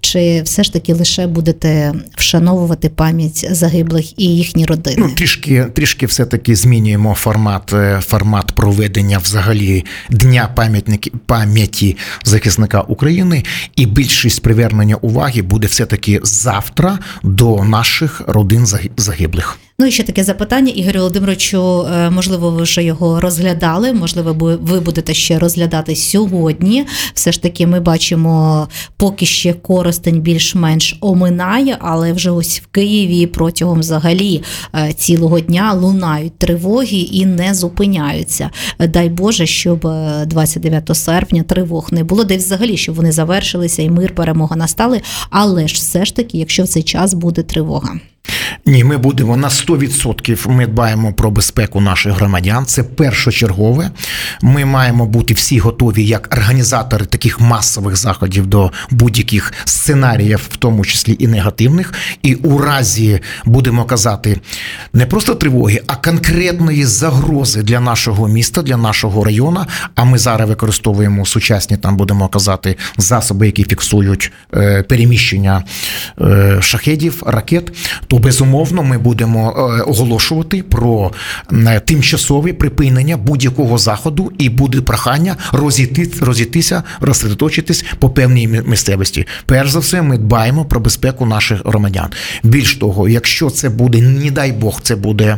чи все ж таки лише будете вшановувати пам'ять загиблих і їхні родини? Трішки все-таки змінюємо формат проведення взагалі Дня пам'яті захисника України, і більшість привернення уваги буде все-таки завтра до наших родин загиблих. І ще таке запитання, Ігорю Володимировичу, можливо, ви вже його розглядали, можливо, ви будете ще розглядати сьогодні. Все ж таки ми бачимо, поки ще Коростень більш-менш оминає, але вже ось в Києві протягом взагалі цілого дня лунають тривоги і не зупиняються. Дай Боже, щоб 29 серпня тривог не було, де взагалі, щоб вони завершилися і мир, перемога настали, але ж все ж таки, якщо в цей час буде тривога. Ні, ми будемо на 100%, ми дбаємо про безпеку наших громадян, це першочергове. Ми маємо бути всі готові як організатори таких масових заходів до будь-яких сценаріїв, в тому числі і негативних. І у разі, будемо казати, не просто тривоги, а конкретної загрози для нашого міста, для нашого району, а ми зараз використовуємо сучасні, там будемо казати, засоби, які фіксують переміщення шахедів, ракет, то безумовно ми будемо оголошувати про тимчасове припинення будь-якого заходу, і буде прохання розійтися, розсередоточитись по певній місцевості. Перш за все, ми дбаємо про безпеку наших громадян. Більш того, якщо це буде, не дай Бог, це буде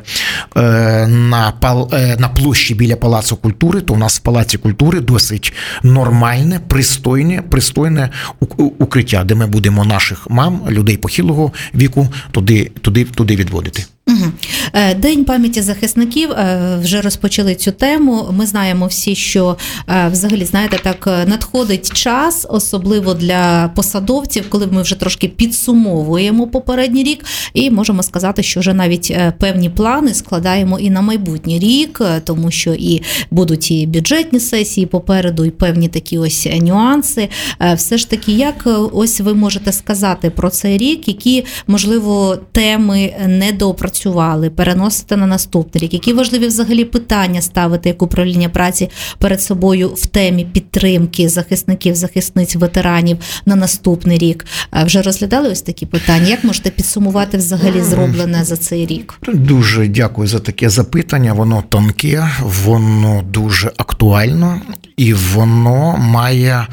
на площі біля Палацу культури, то у нас в Палаці культури досить нормальне, пристойне укриття, де ми будемо наших мам, людей похилого віку, туди відводити. День пам'яті захисників, вже розпочали цю тему. Ми знаємо всі, що взагалі, знаєте, так надходить час, особливо для посадовців, коли ми вже трошки підсумовуємо попередній рік і можемо сказати, що вже навіть певні плани складаємо і на майбутній рік, тому що і будуть і бюджетні сесії попереду, і певні такі ось нюанси. Все ж таки, як ось ви можете сказати про цей рік, які, можливо, теми недоопрацювали, переносите на наступний рік? Які важливі взагалі питання ставити як управління праці перед собою в темі підтримки захисників, захисниць, ветеранів на наступний рік? Вже розглядали ось такі питання? Як можете підсумувати взагалі зроблене за цей рік? Дуже дякую за таке запитання. Воно тонке, воно дуже актуально і воно має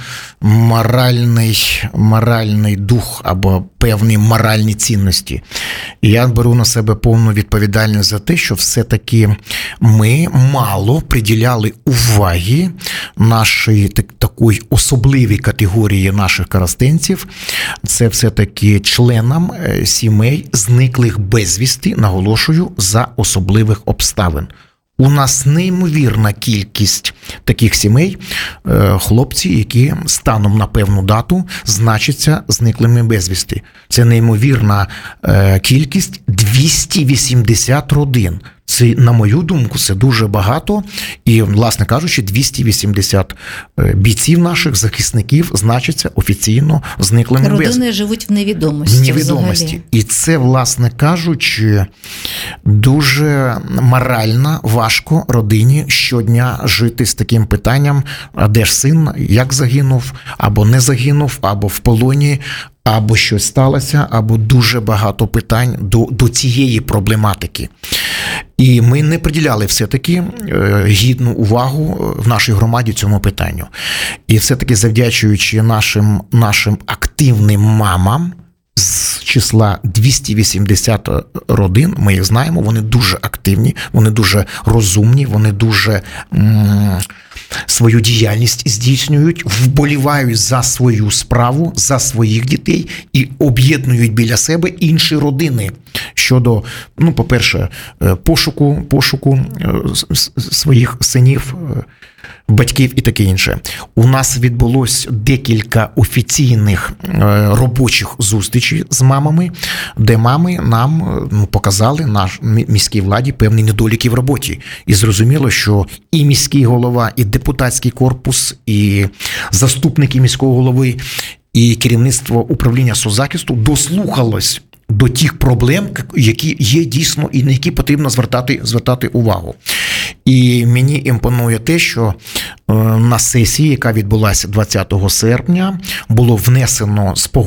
моральний дух або певні моральні цінності. І я беру на себе повну відповідальність за те, що все-таки ми мало приділяли уваги нашій такої особливій категорії наших коростенців. Це все-таки членам сімей зниклих безвісти, наголошую, за особливих обставин. У нас неймовірна кількість таких сімей, хлопці, які станом на певну дату значаться зниклими безвісти. Це неймовірна кількість, 280 родин. Це, на мою думку, це дуже багато. І, власне кажучи, 280 бійців наших, захисників, значаться офіційно зниклими безвісти. Родини живуть в невідомості. В невідомості. Взагалі. І це, власне кажучи, дуже морально важко родині щодня жити з таким питанням, а де ж син, як загинув, або не загинув, або в полоні, або щось сталося, або дуже багато питань до цієї проблематики. І ми не приділяли все-таки гідну увагу в нашій громаді цьому питанню. І все-таки завдячуючи нашим активним мамам, з числа 280 родин, ми їх знаємо, вони дуже активні, вони дуже розумні, вони дуже свою діяльність здійснюють, вболівають за свою справу, за своїх дітей і об'єднують біля себе інші родини щодо, по-перше, пошуку своїх синів, батьків і таке інше. У нас відбулось декілька офіційних робочих зустрічей з мамами, де мами нам показали, міській владі, певні недоліки в роботі. І зрозуміло, що і міський голова, і депутатський корпус, і заступники міського голови, і керівництво управління соцзахисту дослухалось до тих проблем, які є дійсно і на які потрібно звертати увагу. І мені імпонує те, що на сесії, яка відбулася 20 серпня, було внесено